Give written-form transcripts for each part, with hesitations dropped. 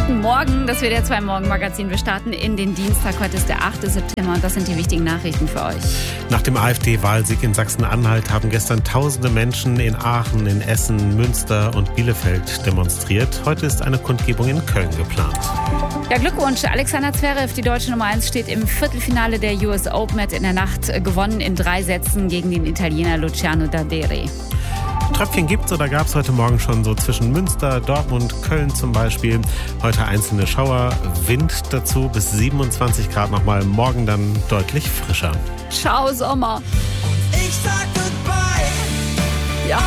Guten Morgen, das WDR 2 Morgenmagazin. Wir starten in den Dienstag. Heute ist der 8. September und das sind die wichtigen Nachrichten für euch. Nach dem AfD-Wahlsieg in Sachsen-Anhalt haben gestern tausende Menschen in Aachen, in Essen, Münster und Bielefeld demonstriert. Heute ist eine Kundgebung in Köln geplant. Ja, Glückwunsch. Alexander Zverev, die deutsche Nummer 1, steht im Viertelfinale der US Open. Hat in der Nacht gewonnen in 3 Sätzen gegen den Italiener Luciano Darderi. Tröpfchen gibt's oder gab's heute Morgen schon so zwischen Münster, Dortmund, Köln zum Beispiel. Heute einzelne Schauer, Wind dazu bis 27 Grad nochmal. Morgen dann deutlich frischer. Ciao, Sommer. Ich sag goodbye. Ja.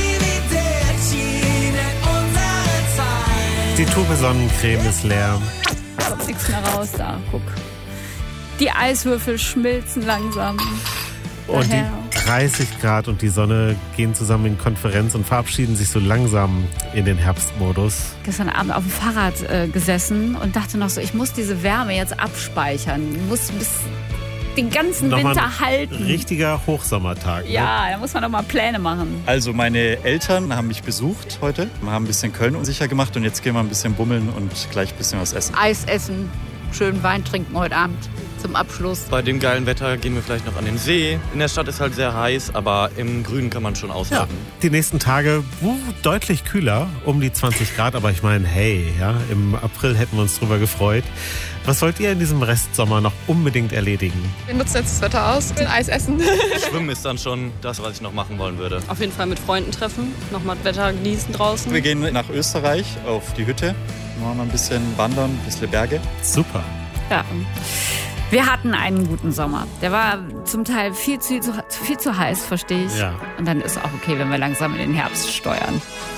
Die Tube Sonnencreme ist leer. Kommt nichts mehr raus da. Guck. Die Eiswürfel schmilzen langsam. Und die 30 Grad und die Sonne gehen zusammen in Konferenz und verabschieden sich so langsam in den Herbstmodus. Gestern Abend auf dem Fahrrad gesessen und dachte noch so, ich muss diese Wärme jetzt abspeichern. Ich muss bis den ganzen Winter halten. Richtiger Hochsommertag. Ja, da muss man doch mal Pläne machen. Also meine Eltern haben mich besucht heute, haben ein bisschen Köln unsicher gemacht und jetzt gehen wir ein bisschen bummeln und gleich ein bisschen was essen. Eis essen, schön Wein trinken heute Abend zum Abschluss. Bei dem geilen Wetter gehen wir vielleicht noch an den See. In der Stadt ist halt sehr heiß, aber im Grünen kann man schon aushalten. Ja, die nächsten Tage deutlich kühler, um die 20 Grad. Aber ich meine, hey, ja, im April hätten wir uns drüber gefreut. Was wollt ihr in diesem Restsommer noch unbedingt erledigen? Wir nutzen jetzt das Wetter aus, ein Eis essen. Schwimmen ist dann schon das, was ich noch machen wollen würde. Auf jeden Fall mit Freunden treffen, nochmal das Wetter genießen draußen. Wir gehen nach Österreich auf die Hütte, machen ein bisschen wandern, ein bisschen Berge. Super. Ja. Wir hatten einen guten Sommer. Der war zum Teil viel zu heiß, verstehe ich. Ja. Und dann ist auch okay, wenn wir langsam in den Herbst steuern.